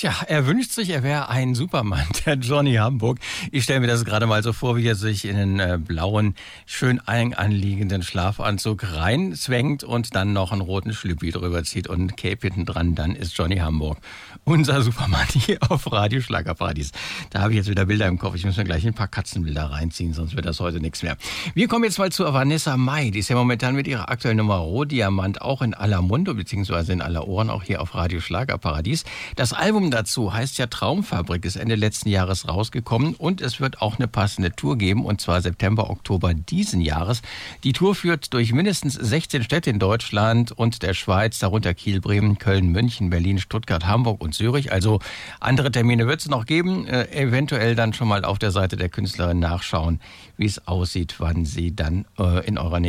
Tja, er wünscht sich, er wäre ein Superman, der Johnny Hamburg. Ich stelle mir das gerade mal so vor, wie er sich in den blauen, schön eng anliegenden Schlafanzug reinzwängt und dann noch einen roten Schlüppi drüber zieht und ein Cape hinten dran. Dann ist Johnny Hamburg unser Superman hier auf Radio Schlagerparadies. Da habe ich jetzt wieder Bilder im Kopf. Ich muss mir gleich ein paar Katzenbilder reinziehen, sonst wird das heute nichts mehr. Wir kommen jetzt mal zu Vanessa Mai. Die ist ja momentan mit ihrer aktuellen Nummer Rohdiamant auch in aller Munde, beziehungsweise in aller Ohren, auch hier auf Radio Schlagerparadies. Das Album dazu heißt ja Traumfabrik, ist Ende letzten Jahres rausgekommen und es wird auch eine passende Tour geben, und zwar September, Oktober diesen Jahres. Die Tour führt durch mindestens 16 Städte in Deutschland und der Schweiz, darunter Kiel, Bremen, Köln, München, Berlin, Stuttgart, Hamburg und Zürich. Also andere Termine wird es noch geben, eventuell dann schon mal auf der Seite der Künstlerin nachschauen, wie es aussieht, wann sie dann in eurer Nähe